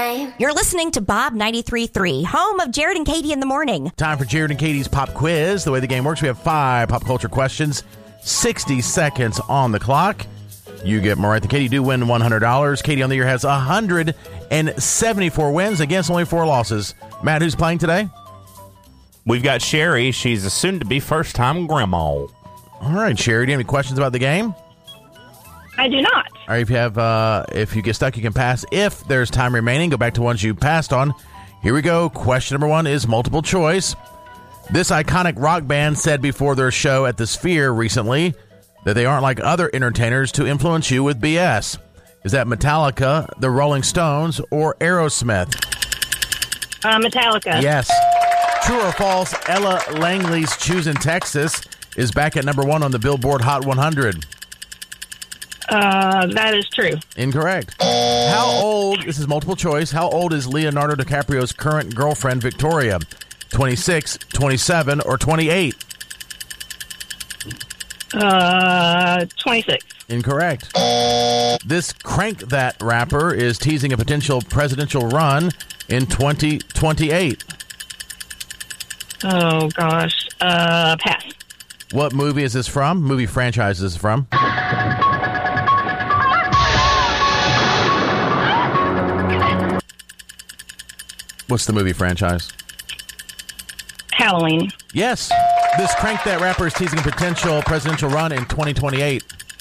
time. You're listening to Bob 93.3, home of Jared and Katie in the morning. Time for Jared and Katie's Pop Quiz. The way the game works, we have 5 pop culture questions, 60 seconds on the clock. You get more right than Katie. You do win $100. Katie on the year has 174 wins against only 4 losses. Matt, who's playing today? We've got Sherry. She's a soon-to-be first-time grandma. All right, Sherry, do you have any questions about the game? I do not. All right, if you get stuck, you can pass. If there's time remaining, go back to ones you passed on. Here we go. Question number 1 is multiple choice. This iconic rock band said before their show at the Sphere recently that they aren't like other entertainers to influence you with BS. Is that Metallica, the Rolling Stones, or Aerosmith? Metallica. Yes. True or false, Ella Langley's Choosing Texas is back at number 1 on the Billboard Hot 100. That is true. Incorrect. How old, this is multiple choice, how old is Leonardo DiCaprio's current girlfriend, Victoria? 26, 27, or 28? 26. Incorrect. This Crank That rapper is teasing a potential presidential run in 2028. Oh, gosh. Pass. What movie is this from? Movie franchise is this from? What's the movie franchise? Halloween. Yes. This Crank That rapper is teasing a potential presidential run in 2028.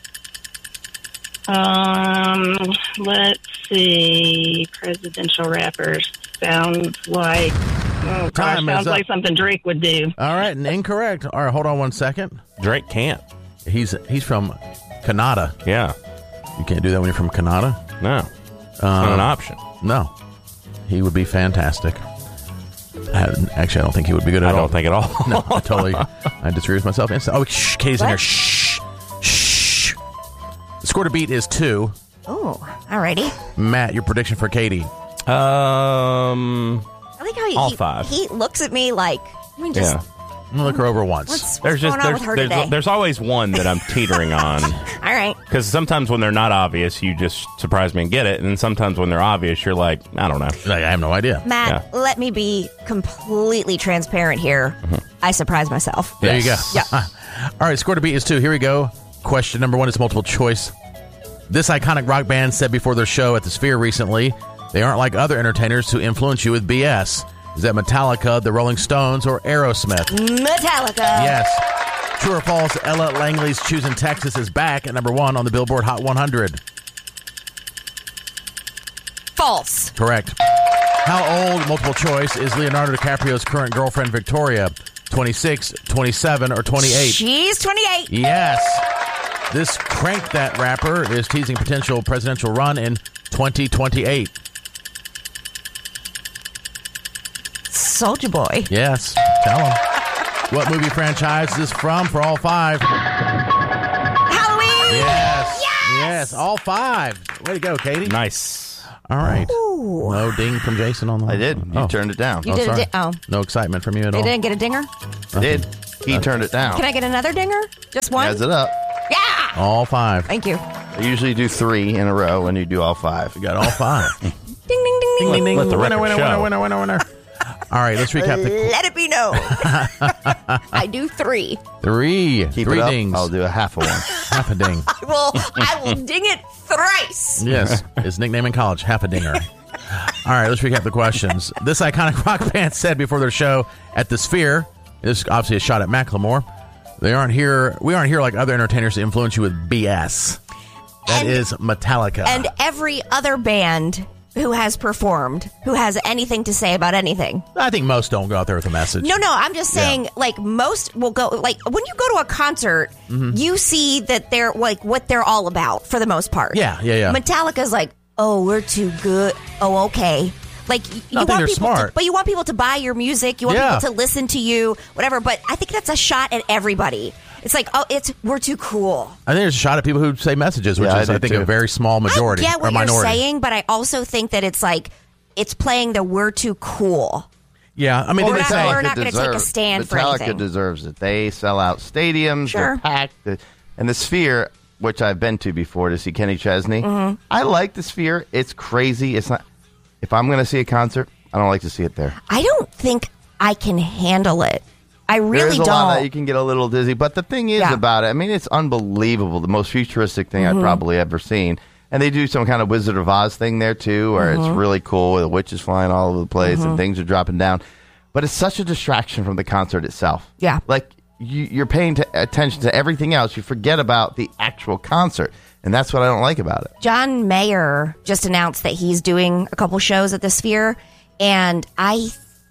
Let's see. Presidential rappers. Sounds like... Oh, gosh. Sounds like something Drake would do. All right, and incorrect. All right, hold on one second. Drake can't. He's from Canada. Yeah. You can't do that when you're from Canada? No. It's not an option. No. He would be fantastic. Actually, I don't think he would be good at all. I don't think at all. No, I disagree with myself. Oh, shh, Katie's in there. Shh. Shh. The score to beat is 2. Oh, alrighty. Matt, your prediction for Katie? I like how all 5. He looks at me like, I'm gonna look her over once. What's going on with her today? There's always one that I'm teetering on. All right. Because sometimes when they're not obvious, you just surprise me and get it. And then sometimes when they're obvious, you're like, I don't know. Like, I have no idea. Matt, let me be completely transparent here. Mm-hmm. I surprised myself. There you go. Yeah. All right, score to beat is 2. Here we go. Question number 1 is multiple choice. This iconic rock band said before their show at the Sphere recently, they aren't like other entertainers to influence you with BS. Is that Metallica, the Rolling Stones, or Aerosmith? Metallica. Yes. True or false, Ella Langley's Choosing Texas is back at number 1 on the Billboard Hot 100. False. Correct. How old, multiple choice, is Leonardo DiCaprio's current girlfriend, Victoria? 26, 27, or 28? She's 28. Yes. This Crank That rapper is teasing potential presidential run in 2028. Soulja Boy. Yes. Tell him. What movie franchise is this from for all 5? Halloween. Yes. Yes. All 5. Way to go, Katie. Nice. All right. Ooh. No ding from Jason on the I did. You turned it down. You did sorry. Oh. No excitement from you at They all. didn't get a dinger? I did. He turned it down. Can I get another dinger? Just one? Adds it up. Yeah. All 5. Thank you. I usually do 3 in a row, and you do all 5. You got all 5. Ding, ding, ding, ding, Ding, ding. ding. Let the record winner, show. winner. All right, let's recap the Let it be known. I do 3. 3. Keep 3 it up. dings. I'll do a half of one. Half a ding. I will ding it thrice. Yes, his nickname in college, half a dinger. All right, let's recap the questions. This iconic rock band said before their show at the Sphere, this is obviously a shot at Macklemore, we aren't here like other entertainers to influence you with BS. That is Metallica. And every other band who has performed, who has anything to say about anything. I think most don't go out there with a message. No, I'm just saying, like, most will go, like, when you go to a concert, you see that they're, like, what they're all about, for the most part. Yeah. Metallica's like, oh, we're too good. Oh, okay. Like, you I think want they're people smart. but you want people to buy your music. You want people to listen to you, whatever. But I think that's a shot at everybody. It's like, we're too cool. I think there's a shot at people who say messages, which is, I think, a very small majority. I get what or minority. you're saying, but I also think that it's like, it's playing the we're too cool. Yeah, I mean, We're they not- say we're not gonna take a stand for Metallica anything. deserves it. They sell out stadiums. Sure. They're packed. And the Sphere, which I've been to before to see Kenny Chesney, I like the Sphere. It's crazy. It's not. if I'm going to see a concert, I don't like to see it there. I don't think I can handle it. I really There's a don't. lot that you can get a little dizzy, but the thing is Yeah. about it, I mean, it's unbelievable. The most futuristic thing I've probably ever seen. And they do some kind of Wizard of Oz thing there, too, where it's really cool. The witches flying all over the place and things are dropping down. But it's such a distraction from the concert itself. Yeah. Like, you're paying attention to everything else. You forget about the actual concert. And that's what I don't like about it. John Mayer just announced that he's doing a couple shows at the Sphere, and I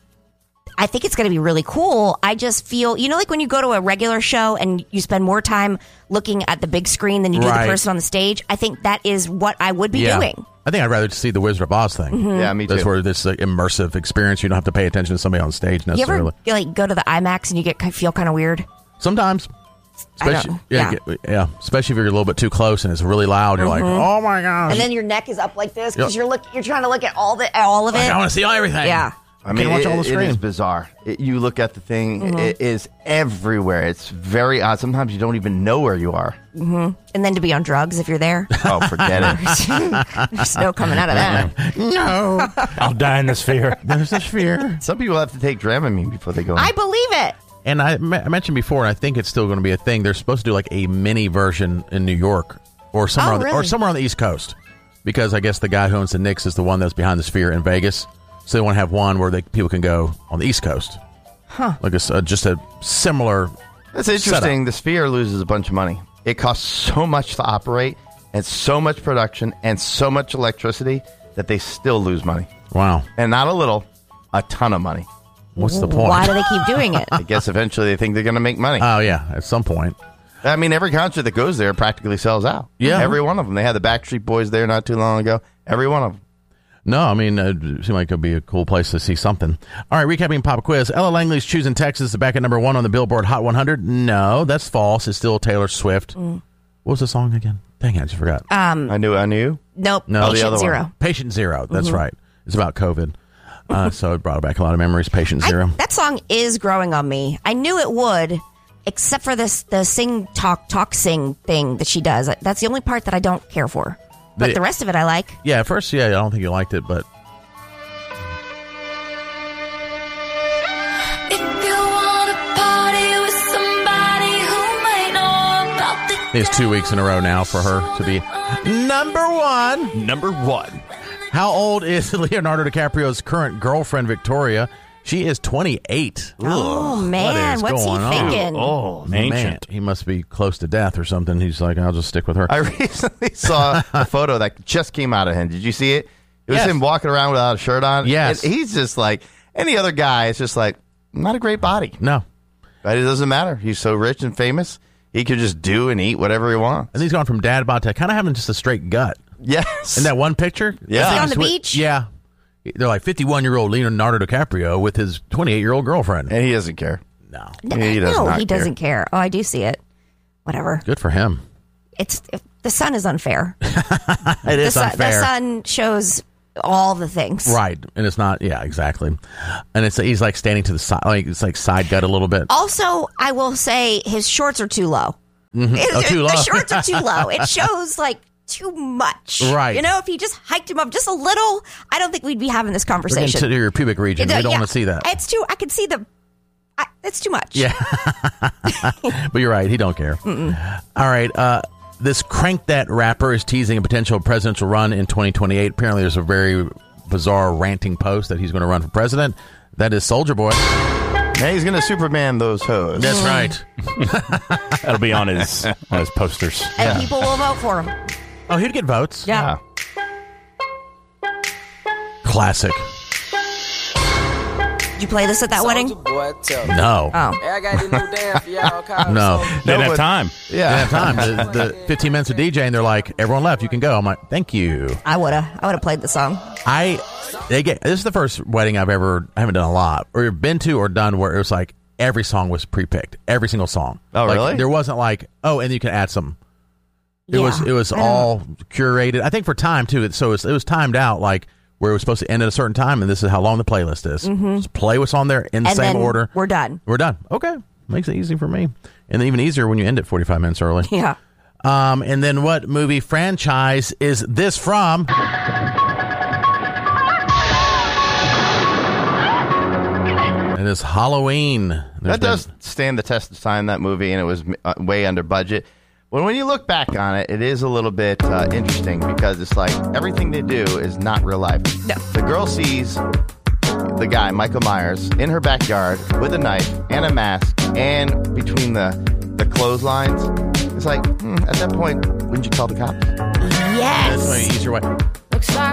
think it's going to be really cool. I just feel, like when you go to a regular show and you spend more time looking at the big screen than you do the Right. person on the stage, I think that is what I would be doing. I think I'd rather see the Wizard of Oz thing. Yeah, me too. That's where this immersive experience. You don't have to pay attention to somebody on stage You necessarily. ever go to the IMAX and you feel kind of weird? Sometimes. I Especially, don't- yeah. Especially if you're a little bit too close and it's really loud. You're like, oh my gosh. And then your neck is up like this because Yep. you're trying to look at all of it. I want to see everything. Yeah. I mean, watch all the it screen. is bizarre. You look at the thing, it is everywhere. It's very odd. Sometimes you don't even know where you are. And then to be on drugs if you're there. Oh, forget it. There's no coming out of that. No. I'll die in the Sphere. There's a fear. Some people have to take Dramamine before they go in. I believe it. And I mentioned before, and I think it's still going to be a thing. They're supposed to do like a mini version in New York or somewhere, Oh, really? or somewhere on the East Coast, because I guess the guy who owns the Knicks is the one that's behind the Sphere in Vegas. So they want to have one where people can go on the East Coast, like just a similar. That's interesting. The Sphere loses a bunch of money. It costs so much to operate and so much production and so much electricity that they still lose money. Wow, And not a little, a ton of money. what's the point? Why do they keep doing it? I guess eventually they think they're going to make money. Oh yeah, at some point. I mean, every concert that goes there practically sells out. Yeah. Every one of them. They had the Backstreet Boys there not too long ago. Every one of them. No, I mean, it seemed like it would be a cool place to see something. All right, recapping Pop Quiz. Ella Langley's Choosing Texas is back at number 1 on the Billboard Hot 100. No, that's false. It's still Taylor Swift. What was the song again? Dang it, I just forgot. I knew. Nope. No, the Patient other one. Zero. Patient Zero. That's right. It's about COVID. So it brought back a lot of memories. Patient Zero. That song is growing on me. I knew it would, except for the sing talk sing thing that she does. That's the only part that I don't care for. But the rest of it I like. Yeah, at first, I don't think you liked it, but If you want to party with somebody who might know about the I think it's 2 weeks in a row now for her to be number 1. Number 1. How old is Leonardo DiCaprio's current girlfriend, Victoria? She is 28. Oh, man. What is What's he going on? thinking? Oh, Man, ancient. he must be close to death or something. He's like, I'll just stick with her. I recently saw a photo that just came out of him. Did you see it? It was Yes. him walking around without a shirt on. Yes. And he's just like any other guy. It's just like, not a great body. No. But it doesn't matter. He's so rich and famous. He could just do and eat whatever he wants. And he's gone from dad bod to kind of having just a straight gut. Yes. In that one picture? Yeah. Is he on the Swi- beach? Yeah. They're like 51-year-old Leonardo DiCaprio with his 28-year-old girlfriend. And he doesn't care. No. He does no, not he care. doesn't care. Oh, I do see it. Whatever. Good for him. The sun is unfair. It is The unfair. sun shows all the things. Right. And it's not, yeah, exactly. And he's like standing to the side, like it's like side gut a little bit. Also, I will say his shorts are too low. Oh, too low. The shorts are too low. It shows like too much. Right. You know, if he just hiked him up just a little, I don't think we'd be having this We're conversation. getting to your pubic region. We don't Yeah, want to see that. It's too. I can see it's too much. Yeah. But you're right. He don't care. All right. This Crank That rapper is teasing a potential presidential run in 2028. Apparently, there's a very bizarre ranting post that he's going to run for president. That is Soulja Boy. Hey, he's going to Superman those hoes. That's right. That'll be on his posters. And people will vote for him. Oh, he'd get votes. Yeah. Classic. Did you play this at that wedding? No. Oh. Hey, I got this new dance for y'all. Call No. Soulja Didn't but- have time. Yeah. Didn't have time. The 15 minutes of DJ, and they're like, everyone left. You can go. I'm like, thank you. I would have played the song. This is the first wedding I haven't done a lot, or been to or done where it was like every song was pre-picked. Every single song. Oh, Like, really? There wasn't like, and then you can add some. It Yeah. was all curated. I think for time too. So it was timed out, like where it was supposed to end at a certain time, and this is how long the playlist is. Just play what's on there in the And same then order. we're done. We're done. Okay, makes it easy for me, and then even easier when you end it 45 minutes early. Yeah. And then what movie franchise is this from? is Halloween. That does stand the test of time, that movie, and it was way under budget. Well, when you look back on it, it is a little bit interesting because it's like everything they do is not real life. No. The girl sees the guy, Michael Myers, in her backyard with a knife and a mask and between the clotheslines. It's like, at that point, wouldn't you call the cops? Yes. That's an easier way. Looks like